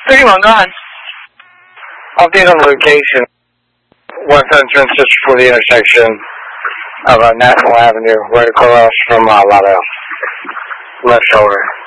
31, go ahead. Update on location. West entrance just before the intersection of National Avenue, right across from Lauderdale. Left shoulder.